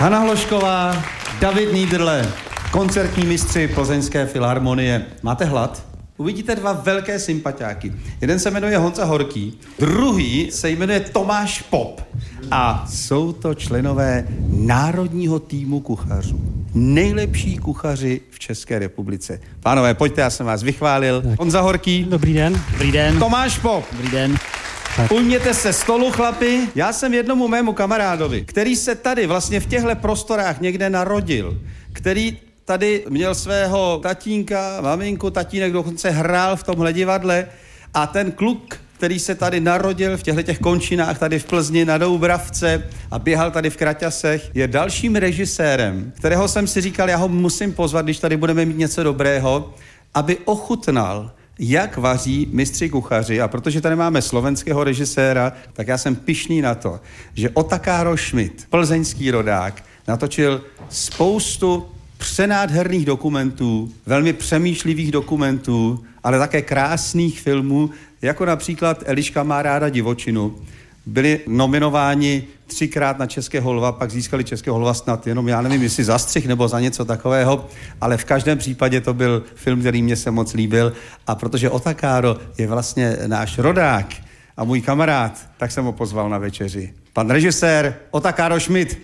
Hana Hlošková, David Niederle, koncertní mistři Plzeňské filharmonie. Máte hlad? Uvidíte dva velké sympatiáky. Jeden se jmenuje Honza Horký, druhý se jmenuje Tomáš Pop. A jsou to členové národního týmu kuchařů. Nejlepší kuchaři v České republice. Pánové, pojďte, já jsem vás vychválil. Honza Horký. Dobrý den. Dobrý den. Tomáš Pop. Dobrý den. Ujměte se stolu, chlapi. Já jsem jednomu mému kamarádovi, který se tady vlastně v těchto prostorách někde narodil, který tady měl svého tatínka, maminku, tatínek dokonce hrál v tomhle divadle a ten kluk, který se tady narodil v těchto končinách tady v Plzni na Doubravce a běhal tady v kraťasech, je dalším režisérem, kterého jsem si říkal, já ho musím pozvat, když tady budeme mít něco dobrého, aby ochutnal, jak vaří mistři kuchaři. A protože tady máme slovenského režiséra, tak já jsem pyšný na to, že Otakaro Schmidt, plzeňský rodák, natočil spoustu přenádherných dokumentů, velmi přemýšlivých dokumentů, ale také krásných filmů, jako například Eliška má ráda divočinu. Byli nominováni 3krát na Českého lva, pak získali Českého lva snad jenom, já nevím, jestli za střih nebo za něco takového, ale v každém případě to byl film, který mě se moc líbil. A protože Otakaro je vlastně náš rodák a můj kamarád, tak jsem ho pozval na večeři. Pan režisér Otakaro Schmidt.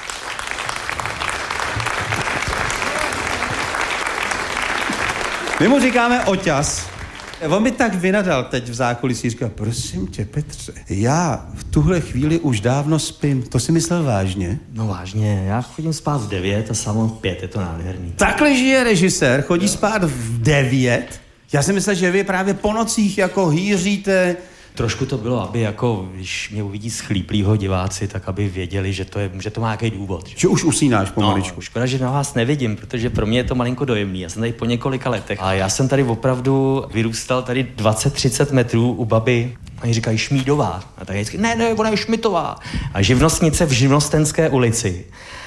My mu říkáme Oťas. On mi tak vynadal teď v zákulisí, říkal, prosím tě, Petře, já v tuhle chvíli už dávno spím. To si myslel vážně? No vážně, já chodím spát v 9 a samo v 5, je to nádherný. Takhle žije režisér, chodí spát v 9? Já si myslel, že vy právě po nocích jako hýříte. Trošku to bylo, aby jako, když mě uvidí schlíplýho diváci, tak aby věděli, že to má nějaký důvod. Že už usínáš pomaličku. No, škoda, že na vás nevidím, protože pro mě je to malinko dojemný. Já jsem tady po několika letech a já jsem tady opravdu vyrůstal tady 20-30 metrů u baby. Oni říkají Šmídová. A tak vždycky, ne, ona je Šmitová. A živnostnice v Živnostenské ulici.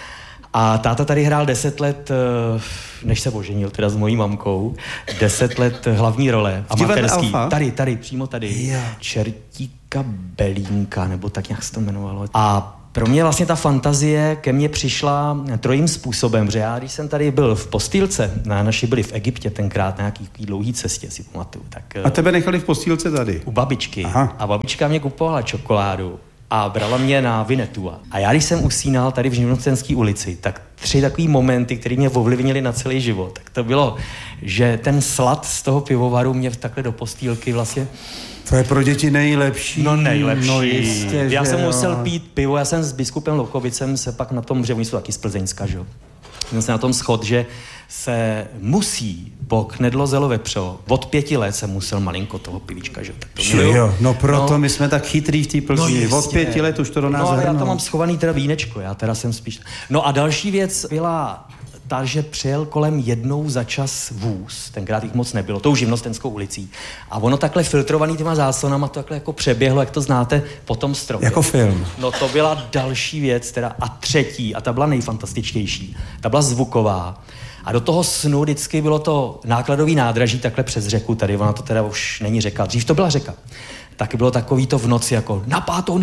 A táta tady hrál 10 let, než se oženil teda s mojí mamkou, 10 let hlavní role. Amatérský. Tady, přímo tady. Yeah. Čertíka Belínka, nebo tak nějak se to jmenovalo. A pro mě vlastně ta fantazie ke mně přišla trojím způsobem, že já, když jsem tady byl v postýlce, naši byli v Egyptě tenkrát na nějaký dlouhý cestě, si pamatuju. Tak, a tebe nechali v postýlce tady? U babičky. Aha. A babička mě kupovala čokoládu a brala mě na Vinetua. A já, když jsem usínal tady v Živnostenské ulici, tak 3 takový momenty, které mě ovlivnily na celý život. Tak to bylo, že ten slad z toho pivovaru mě takhle do postýlky vlastně... To je pro děti nejlepší. No nejlepší. No jistě, já jsem jo. musel pít pivo, já jsem s biskupem Lokovicem se pak na tom, že oni jsou taky z Plzeňska, že jo. Měl jsem na tom shod, že se musí po knedlo vepřo, od 5 let jsem musel malinko toho pivíčka, že tak to jo, no proto my jsme tak chytrý v té Plzni. No od 5 let už to do nás zahrnou. No já tam mám schovaný teda vínečko, já teda jsem spíš... No a další věc byla ta, že přijel kolem jednou za čas vůz, tenkrát jich moc nebylo, tou Živnostenskou ulicí. A ono takhle filtrovaný těma záslonama to takhle jako přeběhlo, jak to znáte, po tom stropě. Jako film. No to byla další věc teda a třetí, a ta byla nejfantastičtější. Ta byla zvuková. A do toho snu vždycky bylo to nákladový nádraží takhle přes řeku, tady ona to teda už není řeka, dřív to byla řeka. Taky bylo takový to v noci jako na pátou.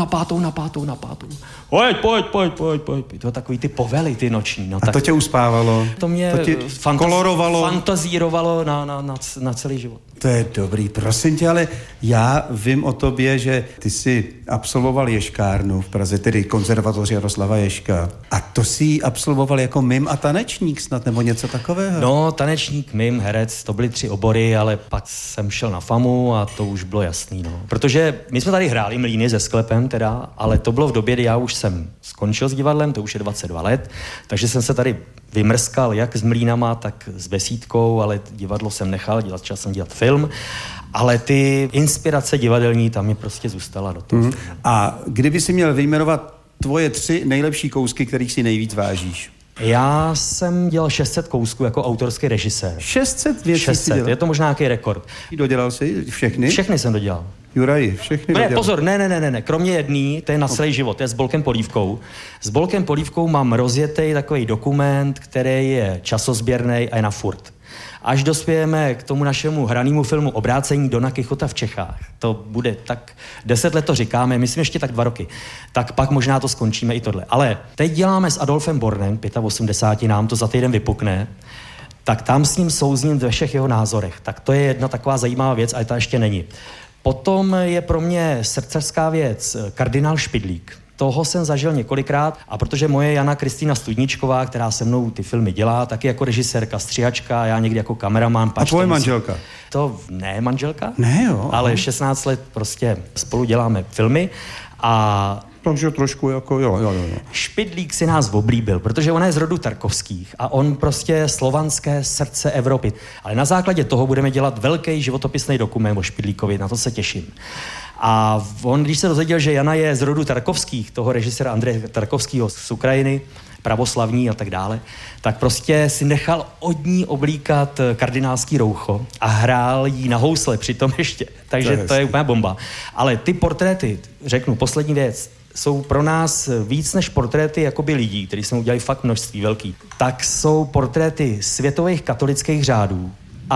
Pojď. To takový ty povely, ty noční. No, a to tě uspávalo? To mě kolorovalo? Fantazírovalo na celý život. To je dobrý, prosím tě, ale já vím o tobě, že ty jsi absolvoval ješkárnu v Praze, tedy konzervatoř Jaroslava Ježka. A to jsi absolvoval jako mim a tanečník snad, nebo něco takového? No, tanečník, mim, herec, to byly 3 obory, ale pak jsem šel na FAMu a to už bylo jasný, no. Protože my jsme tady hráli Mlýny se sklepem teda, ale to bylo v době, kdy já už jsem skončil s divadlem, to už je 22 let, takže jsem se tady vymrskal jak s Mlýnama, tak s Besídkou, ale divadlo jsem nechal, začal jsem dělat film, ale ty inspirace divadelní tam mi prostě zůstala do toho. A kdyby si měl vyjmenovat tvoje 3 nejlepší kousky, kterých si nejvíc vážíš? Já jsem dělal 600 kousků jako autorský režisér. 600 věcí 600, je to možná nějaký rekord. Dodělal jsi všechny? Všechny jsem dodělal. Juraj, všechny dodělal. Pozor, ne, kromě jedný, to je na celý život, to je s Bolkem Polívkou. S Bolkem Polívkou mám rozjetý takový dokument, který je časozběrný a je na furt. Až dospějeme k tomu našemu hranému filmu Obrácení Dona Kichota v Čechách, to bude tak 10 let to říkáme, myslím ještě tak 2 roky, tak pak možná to skončíme i tohle. Ale teď děláme s Adolfem Bornem, 85, nám to za týden vypukne, tak tam s ním souzním ve všech jeho názorech. Tak to je jedna taková zajímavá věc, ale ta ještě není. Potom je pro mě srdcařská věc kardinál Špidlík. Toho jsem zažil několikrát a protože moje Jana Kristýna Studničková, která se mnou ty filmy dělá, taky jako režisérka, střihačka, já někdy jako kameraman. A tvoje manželka? To ne manželka, ne, jo, ale 16 let prostě spolu děláme filmy a takže trošku jako jo. Špidlík si nás oblíbil, protože ona je z rodu Tarkovských a on prostě slovanské srdce Evropy. Ale na základě toho budeme dělat velký životopisný dokument o Špidlíkovi, na to se těším. A on, když se dozvěděl, že Jana je z rodu Tarkovských, toho režiséra Andreje Tarkovského z Ukrajiny, pravoslavní a tak dále, tak prostě si nechal od ní oblíkat kardinálský roucho a hrál jí na housle přitom ještě. Takže to je úplně bomba. Ale ty portréty, řeknu poslední věc, jsou pro nás víc než portréty jakoby lidí, který jsme udělali fakt množství velký. Tak jsou portréty světových katolických řádů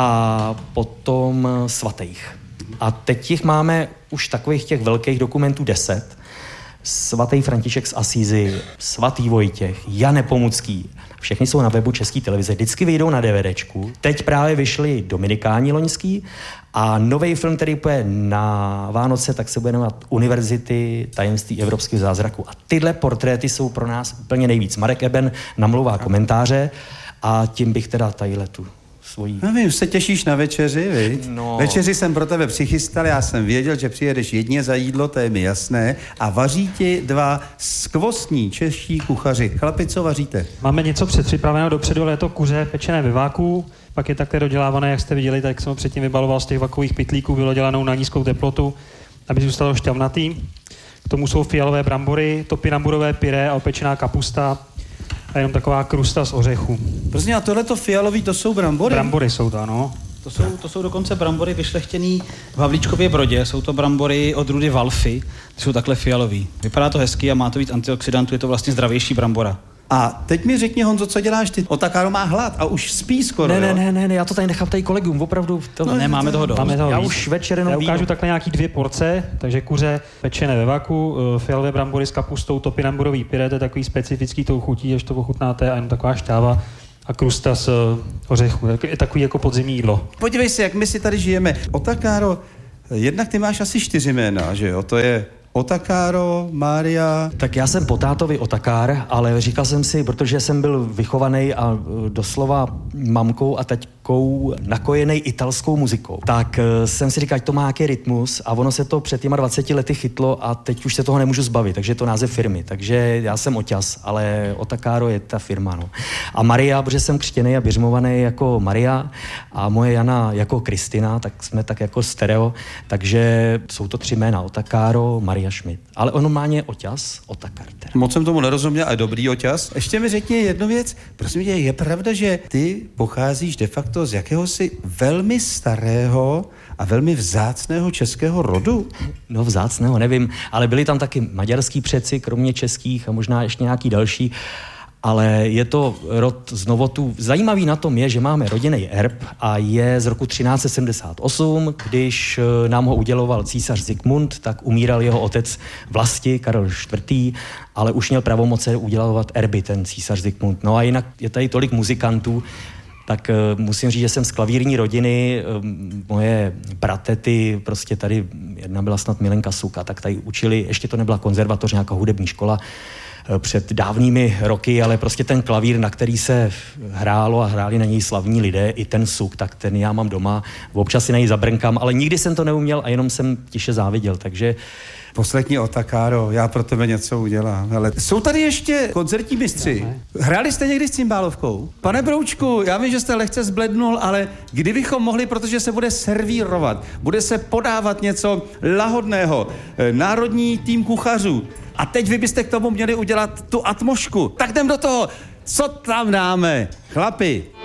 a potom svatých. A teď jich máme už takových těch velkých dokumentů 10. Svatý František z Asízy, svatý Vojtěch, Jan Nepomucký. Všechny jsou na webu České televize. Vždycky vyjdou na DVDčku. Teď právě vyšli Dominikáni loňský a nový film, který půjde na Vánoce, tak se bude jmenovat Univerzity tajemství evropského zázraku. A tyhle portréty jsou pro nás úplně nejvíc. Marek Eben namlouvá komentáře a tím bych teda tadyhle tu svojí... No vím, se těšíš na večeři, viď? No. Večeři jsem pro tebe přichystal, já jsem věděl, že přijedeš jedně za jídlo, to je mi jasné, a vaří ti 2 skvostní čeští kuchaři. Chlapi, co vaříte? Máme něco předpřipraveného dopředu, ale je to kuře pečené ve váku, pak je takhle dodělávané, jak jste viděli, tak jsem ho předtím vybaloval z těch vakových pytlíků, bylo dělanou na nízkou teplotu, aby zůstalo šťavnatý. K tomu jsou fialové brambory, topinamburové pyré a opečená kapusta a jenom taková krusta z ořechu. Prostě a tohleto fialový, to jsou brambory? Brambory jsou to, ano. To jsou dokonce brambory vyšlechtěný v Havlíčkově Brodě. Jsou to brambory od Rudy Valfy, ty jsou takhle fialový. Vypadá to hezky a má to víc antioxidantů, je to vlastně zdravější brambora. A teď mi řekni, Honzo, co děláš ty? Otakáro má hlad a už spí skoro, Ne, já to tady nechám tady kolegům, opravdu. Máme toho dost. Já už večer jenom já ukážu takhle nějaký 2 porce, takže kuře pečené ve vaku, fialové brambory s kapustou, topinamburový pyré, to je takový specifický tou chutí, až to ochutnáte, a jenom taková šťáva a krusta z ořechu. Je takový jako podzimní jídlo. Podívej se, jak my si tady žijeme. Otakáro, jednak ty máš asi 4 jména, že jo? To je Otakáro, Mária... Tak já jsem po tátovi Otakár, ale říkal jsem si, protože jsem byl vychovaný a doslova mamkou a taťkou nakojenej italskou muzikou, tak jsem si říkal, ať to má nějaký rytmus a ono se to před těma 20 lety chytlo a teď už se toho nemůžu zbavit, takže je to název firmy. Takže já jsem Oťas, ale Otakáro je ta firma, no. A Maria, protože jsem křtěnej a běžmovaný jako Maria a moje Jana jako Kristina, tak jsme tak jako stereo, takže jsou to 3 jména, Otakáro, Maria Schmidt. Ale on má Oťas, Otakar. Moc jsem tomu nerozuměl, ale dobrý Oťas. Ještě mi řekni jednu věc. Prosím tě, je pravda, že ty pocházíš de facto z jakéhosi velmi starého a velmi vzácného českého rodu? No vzácného, nevím, ale byli tam taky maďarský předci, kromě českých a možná ještě nějaký další. Ale je to rod z Novotu. Zajímavý na tom je, že máme rodinný erb a je z roku 1378, když nám ho uděloval císař Zikmund, tak umíral jeho otec Vlasti, Karel IV., ale už měl pravomoce udělovat erby, ten císař Zikmund. No a jinak je tady tolik muzikantů, tak musím říct, že jsem z klavírní rodiny, moje bratety, prostě tady jedna byla snad Milenka Suka, tak tady učili, ještě to nebyla konzervatoř, nějaká hudební škola, před dávnými roky, ale prostě ten klavír, na který se hrálo a hráli na něj slavní lidé, i ten suk, tak ten já mám doma, občas si na něj zabrnkám, ale nikdy jsem to neuměl a jenom jsem tiše záviděl, takže... Poslechni Otakáro, já pro tebe něco udělám. Ale jsou tady ještě koncertní mistři. Hráli jste někdy s cymbálovkou? Pane Broučku, já vím, že jste lehce zblednul, ale kdybychom mohli, protože se bude servírovat, bude se podávat něco lahodného, národní tým kuchařů, a teď vy byste k tomu měli udělat tu atmošku. Tak jdem do toho. Co tam dáme? Chlapi,